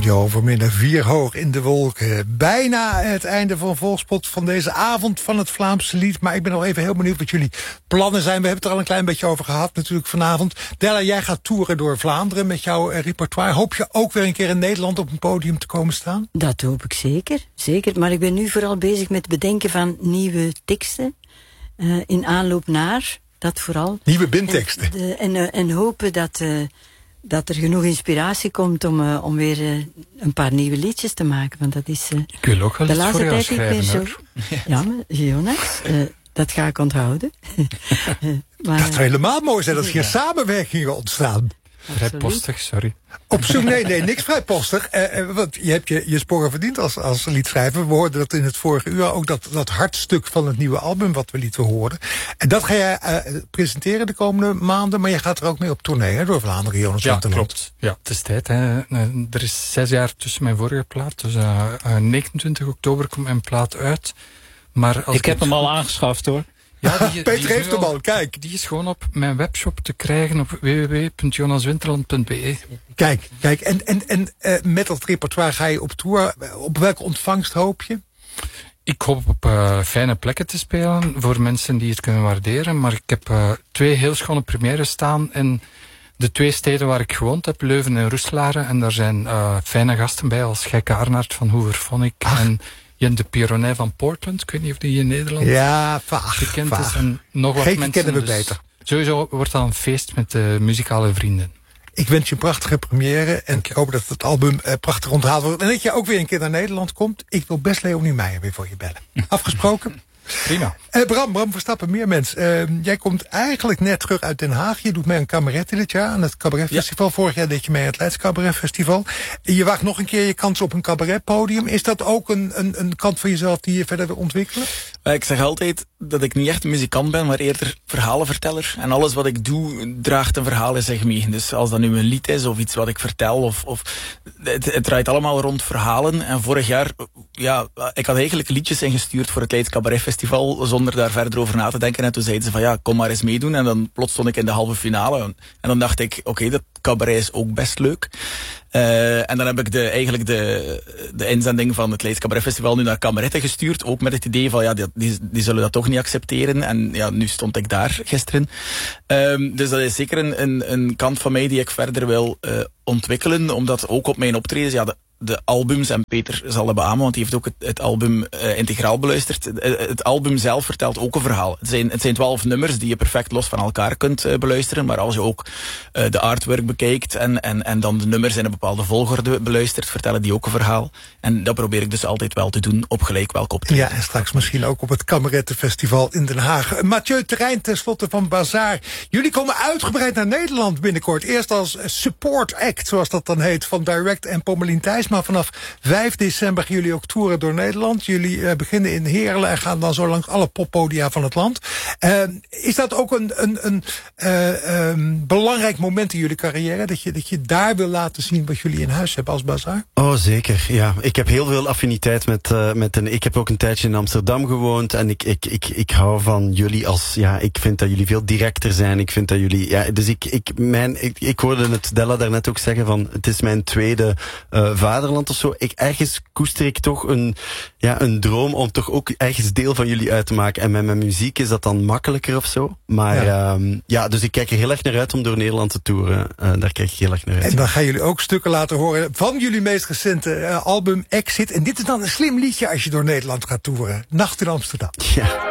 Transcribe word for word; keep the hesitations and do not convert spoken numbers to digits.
Jo, vanmiddag vier hoog in de wolken. Bijna het einde van Volkspot van deze avond van het Vlaamse lied. Maar ik ben nog even heel benieuwd wat jullie plannen zijn. We hebben het er al een klein beetje over gehad natuurlijk vanavond. Della, jij gaat toeren door Vlaanderen met jouw uh, repertoire. Hoop je ook weer een keer in Nederland op een podium te komen staan? Dat hoop ik zeker, zeker. Maar ik ben nu vooral bezig met het bedenken van nieuwe teksten. Uh, in aanloop naar, dat vooral. Nieuwe bindteksten. En, de, en, uh, en hopen dat... Uh, dat er genoeg inspiratie komt om, uh, om weer uh, een paar nieuwe liedjes te maken. Want dat is uh, ik wil ook wel de iets laatste voor jou tijd niet schrijven, meer zo. Ja, maar Jonas, uh, dat ga ik onthouden. uh, maar, dat zou helemaal mooi zijn als hier ja. samenwerkingen ontstaan. Vrijpostig, sorry. Op zoek, nee, nee, niks vrijpostig. Uh, want je hebt je, je sporen verdiend als, als liedschrijver. We hoorden dat in het vorige uur ook dat, dat hartstuk van het nieuwe album wat we lieten horen. En dat ga jij uh, presenteren de komende maanden, maar je gaat er ook mee op tournee, hè, door Vlaanderen, Jonas. Ja, klopt. Ja, het is tijd. Hè. Er is zes jaar tussen mijn vorige plaat, dus uh, uh, negenentwintig oktober komt mijn plaat uit. Maar als ik heb hem al aangeschaft, hoor. Ja, die, Peter die heeft hem al, kijk. Die is gewoon op mijn webshop te krijgen op w w w punt jonas winterland punt b e. Kijk, kijk. En, en, en uh, met dat repertoire ga je op tour. Op welke ontvangst hoop je? Ik hoop op uh, fijne plekken te spelen voor mensen die het kunnen waarderen. Maar ik heb uh, twee heel schone premières staan in de twee steden waar ik gewoond heb, Leuven en Roeselare. En daar zijn uh, fijne gasten bij als Gekke Arnaert van Hooverphonic en Jen de Pironnet van Portland. Ik weet niet of die in Nederland ja, vaag, bekend vaag. is. En nog wat Gekke mensen. kennen we Dus beter. Sowieso wordt dat een feest met uh, muzikale vrienden. Ik wens je een prachtige première. En ik hoop dat het album uh, prachtig onthaald wordt. En dat je ook weer een keer naar Nederland komt. Ik wil best Leonie Meijer weer voor je bellen. Afgesproken? Prima. Uh, Bram, Bram Verstappen, meer mensen. Uh, jij komt eigenlijk net terug uit Den Haag. Je doet mee aan Cabaret dit jaar, aan het Cabaret Festival. Ja. Vorig jaar deed je mee aan het Leids Cabaret Festival. Je waagt nog een keer je kans op een cabaretpodium. Is dat ook een, een, een kant van jezelf die je verder wil ontwikkelen? Ik zeg altijd dat ik niet echt een muzikant ben, maar eerder verhalenverteller. En alles wat ik doe, draagt een verhaal in zich mee. Dus als dat nu een lied is of iets wat ik vertel, of, of het, het draait allemaal rond verhalen. En vorig jaar, ja, ik had eigenlijk liedjes ingestuurd voor het Leids Cabaret Festival, zonder daar verder over na te denken. En toen zeiden ze van ja, kom maar eens meedoen. En dan plots stond ik in de halve finale. En dan dacht ik, oké, okay, dat cabaret is ook best leuk. Uh, en dan heb ik de, eigenlijk de, de inzending van het Leids Cabaret Festival nu naar Kameretten gestuurd. Ook met het idee van, ja, die, die, die zullen dat toch niet accepteren. En ja, nu stond ik daar gisteren. Um, dus dat is zeker een, een, een kant van mij die ik verder wil uh, ontwikkelen. Omdat ook op mijn optredens, ja, de, de albums, en Peter zal dat beamen, want die heeft ook het, het album uh, integraal beluisterd. Uh, het album zelf vertelt ook een verhaal. Het zijn, het zijn twaalf nummers die je perfect los van elkaar kunt uh, beluisteren. Maar als je ook uh, de artwork bekijkt en, en, en dan de nummers in een bepaalde volgorde beluistert, vertellen die ook een verhaal. En dat probeer ik dus altijd wel te doen op gelijk welk optreden. Ja, en straks misschien ook op het Kamerettenfestival in Den Haag. Mathieu Terrein, tenslotte van Bazaar. Jullie komen uitgebreid naar Nederland binnenkort. Eerst als support act, zoals dat dan heet, van Direct en Pommelien Thijs. Maar vanaf vijf december gaan jullie ook toeren door Nederland. Jullie uh, beginnen in Heerlen en gaan dan zo langs alle poppodia van het land. Uh, is dat ook een, een, een uh, um, belangrijk moment in jullie carrière? Dat je, dat je daar wil laten zien wat jullie in huis hebben als Bazaar? Oh, zeker. Ja, ik heb heel veel affiniteit met, uh, met een... Ik heb ook een tijdje in Amsterdam gewoond en ik, ik, ik, ik hou van jullie als... Ja, ik vind dat jullie veel directer zijn. Ik vind dat jullie... Ja, dus ik, ik, mijn, ik, ik hoorde het Della daarnet ook zeggen van... Het is mijn tweede uh, vaderland of zo. Ik, ergens koester ik toch een, ja, een droom om toch ook ergens deel van jullie uit te maken. En met mijn muziek is dat dan makkelijker of zo. Maar ja, um, ja dus ik kijk er heel erg naar uit om door Nederland te toeren. Uh, daar kijk ik heel erg naar uit. En dan gaan jullie ook stukken laten horen van jullie meest recente uh, album Exit. En dit is dan een slim liedje als je door Nederland gaat toeren. Nacht in Amsterdam. Ja.